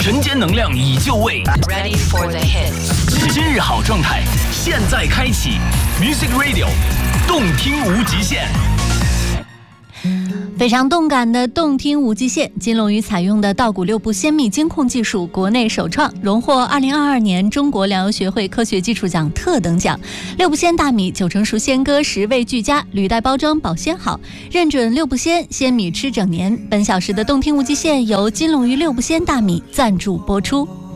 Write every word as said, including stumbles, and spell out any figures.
晨间能量已就位 ，Ready for the hits。 今日好状态，现在开启 Music Radio， 动听无极限。 非常动感的动听无极限，金龙鱼采用的稻谷六部先密监控技术，国内首创，荣获二零二二年中国粮油学会科学技术奖特等奖。六部鲜大米九成熟鲜歌，食味俱佳，履带包装保鲜好，认准六部鲜，鲜米吃整年。本小时的动听无极限由金龙鱼六部鲜大米赞助播出。